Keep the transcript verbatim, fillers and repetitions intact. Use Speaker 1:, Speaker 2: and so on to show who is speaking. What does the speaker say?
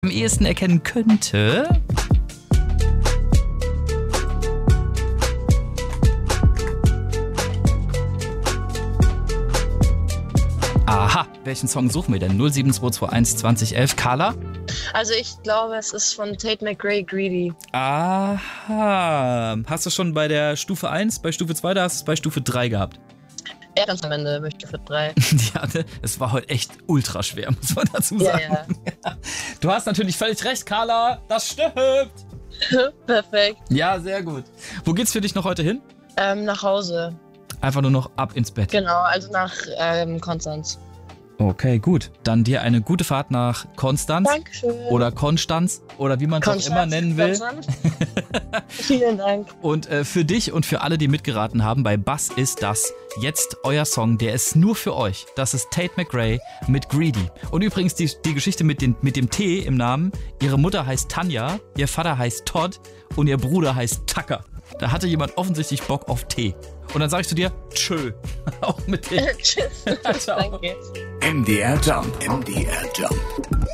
Speaker 1: am ehesten erkennen könnte. Aha, welchen Song suchen wir denn? null sieben zwei zwei eins zwanzig elf. Carla?
Speaker 2: Also ich glaube, es ist von Tate McRae, Greedy.
Speaker 1: Aha. Hast du schon bei der Stufe eins, bei Stufe zwei, da hast du es bei Stufe drei gehabt?
Speaker 2: Ja, ganz am Ende bei Stufe drei.
Speaker 1: Ja, ne? Es war heute echt ultra schwer, muss man dazu sagen.
Speaker 2: Ja, ja.
Speaker 1: Du hast natürlich völlig recht, Carla. Das stimmt.
Speaker 2: Perfekt.
Speaker 1: Ja, sehr gut. Wo geht's für dich noch heute hin?
Speaker 2: Ähm, nach Hause.
Speaker 1: Einfach nur noch ab ins Bett.
Speaker 2: Genau, also nach ähm, Konstanz.
Speaker 1: Okay, gut. Dann dir eine gute Fahrt nach Konstanz.
Speaker 2: Dankeschön.
Speaker 1: Oder Konstanz oder wie man es auch immer nennen will.
Speaker 2: Vielen Dank.
Speaker 1: Und äh, für dich und für alle, die mitgeraten haben, bei Bass ist das jetzt euer Song. Der ist nur für euch. Das ist Tate McRae mit Greedy. Und übrigens die, die Geschichte mit, den, mit dem T im Namen. Ihre Mutter heißt Tanja, ihr Vater heißt Todd und ihr Bruder heißt Tucker. Da hatte jemand offensichtlich Bock auf Tee. Und dann sag ich zu dir, tschö. Auch mit Tee.
Speaker 2: Tschüss.
Speaker 1: Ciao.
Speaker 2: Danke.
Speaker 3: M D R Jump. M D R Jump.